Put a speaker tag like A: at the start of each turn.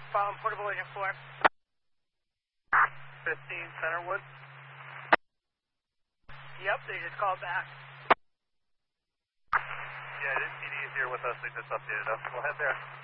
A: Following portable agent 4.
B: 15 Centerwood.
A: Yep, they just called back.
B: Yeah, PD is here with us. They just updated us. Go ahead there.